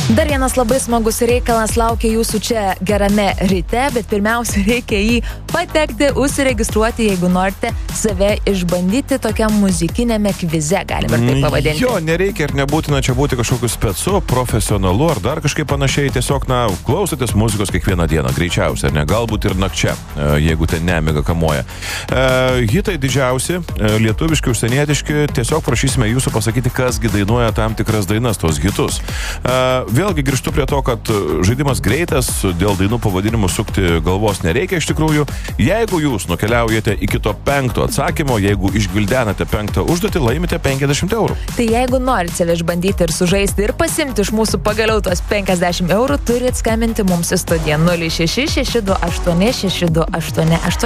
Dar vienas labai smagus reikalas laukia jūsų čia gerame ryte, bet pirmiausia reikia jį patekti, užsiregistruoti, jeigu norite save išbandyti tokiam muzikinėme kvize, galime ir taip pavadinti. Jo, nereikia ir nebūtina čia būti kažkokiu specu, profesionalu ar dar kažkaip panašiai, tiesiog, klausotės muzikos kiekvieną dieną, greičiausiai, ne, galbūt ir nakčia, jeigu ten nemiga kamuoja. Hitai didžiausi, lietuviški, užsienietiški, tiesiog prašysime jūsų pasakyti, kasgi dainuoja tam tikras dainas, tos hitus. Vėlgi grįžtu prie to, kad žaidimas greitas, dėl dainų pavadinimų sukti galvos nereikia iš tikrųjų. Jeigu jūs nukeliaujate iki to 5 atsakymo, jeigu išgvildenate 5 užduotį, laimite 50 eurų. Tai jeigu norite save išbandyti ir sužaisti ir pasimti iš mūsų pagaliau tos 50 eurų, turit skambinti mums į studiją 06 628 6288.